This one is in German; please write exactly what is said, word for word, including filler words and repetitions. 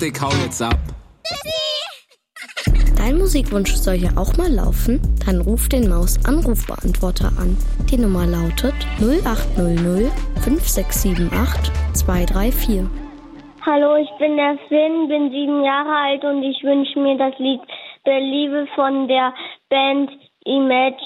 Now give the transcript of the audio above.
Warte, ich hau jetzt ab. Dein Musikwunsch soll hier auch mal laufen? Dann ruf den Maus-Anrufbeantworter an. Die Nummer lautet null acht null null fünf sechs sieben acht zwei drei vier. Hallo, ich bin der Finn, bin sieben Jahre alt und ich wünsche mir das Lied Believe von der Band Imagine.